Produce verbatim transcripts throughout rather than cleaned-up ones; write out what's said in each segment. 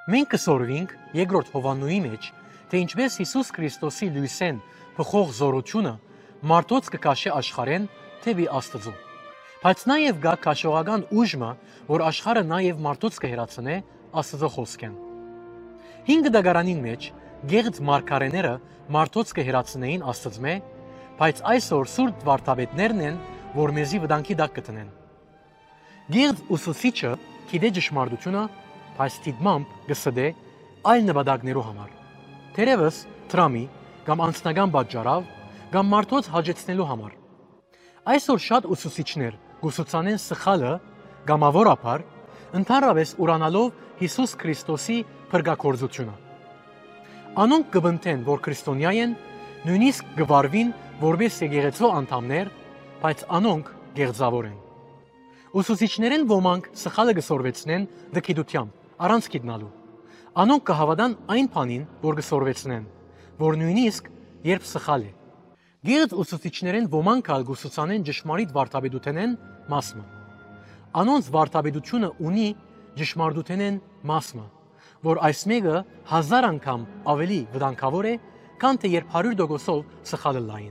Մենք կսորվենք երկրորդ Հովաննուի մեջ, թե ինչպես Հիսուս Քրիստոսի լույսեն փոխող զորությունը մարդոց կկաշի աշխարհեն թեպի Աստծո։ Բայց նաև գա քաշողական ուժը, որ աշխարհը նաև մարդոց կհերացնե Աստծո խոսքեն։ Հինգ դագարանին մեջ գեղձ մարգարեները մարդոց կհերացնեին Աստծմե, բայց այսօր սուրբ վարդապետներն են, որ մեզի վտանգի տակ կտնեն։ Գեղձ ուսուցիչը գիտե ճշմարտությունը, բայց դիտմամբ կսդե այլ նպատակներու համար։ Թերևս տրամի կամ անձնական պատճառով կամ մարդոց հաջեցնելու համար։ Այսօր շատ ուսուցիչներ կուսուցանեն սխալը գամավորապար, ընդհանրապես ուրանալով Հիսուս Քրիստոսի փրկագործությունը։ Անոնք կբնթեն, որ քրիստոնյա են, նույնիսկ կվարվին որպես եկեղեցու անդամներ, բայց անոնք գեղձավոր են։ Ուսուցիչներեն ոմանք սխալը կսորվեցնեն դգիտությամբ, առանց գիտնալու։ Անոնք կհավատան այն բանին, որ կսորվեցնեն, որ նույնիսկ երբ սխալ է։ Գեղձ ուսուցիչներեն ոմանք ալ կուսուցանեն ճշմարիտ վարդապետութենեն մասը։ Անոնց վարդապետությունը ունի ճշմարտութենեն մասը, որ այս մեկը հազար անգամ ավելի վտանգավոր է, քան թե երբ հարյուր տոկոսով սխալը լային։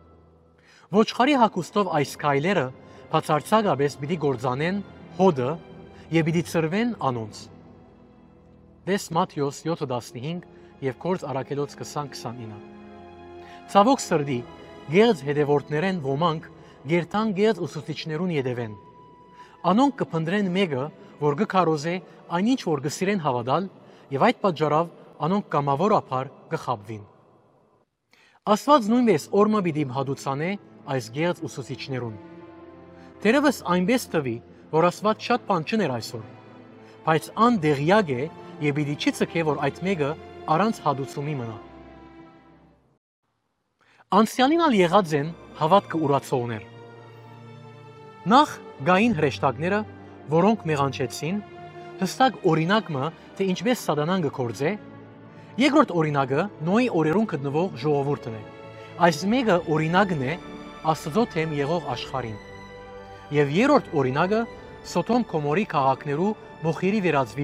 Ոչխարի հագուստով այս քայլերը բացարձակապես պիտի գործանեն հոդը եւ պիտի ծրվեն անոնց։ Դես Մատթեոս յոթ տասնհինգ եւ Գործ Առաքելոց քսան քսանինը։ Ցավոք սրտի, գեղձ հետևորդներեն ոմանք գերտան գեղձ ուսուցիչներուն յետևեն։ Անոնք կփնտրեն մեկը, որ կքարոզե այնինչ որ կսիրեն հավատալ, եւ այդ պատճառով անոնք կամավորապար կխաբվին։ Աստված նույնպես օրմը պիտի հադուցանե այս գեղձ ուսուցիչներուն։ Թերևս այնպես թվի, որ Աստված շատ բան չներ այսօր, բայց ան դեղյակ է եւ պիտի չի ցկե, որ այդ մեկը առանց հադուցումի մնա։ Անցյալին ալ եղած են հավատքը ուրացողներ։ Նախ գային հրեշտակները, որոնք մեղանչեցին, հստակ օրինակը, թե ինչպես սատանան կգործե։ Երկրորդ օրինակը Նոյի օրերուն գտնվող ժողովուրդն է։ Այս մեկը օրինակն է Աստծո թեմ եղող աշխարհին։ Եվ երրորդ օրինակը Սոդոմ Գոմորի քաղաքներու մոխիրի վերածվի